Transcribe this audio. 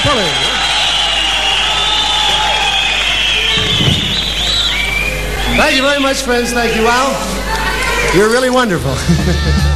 Pulley. Thank you very much, friends. Thank you, Al. You're really wonderful.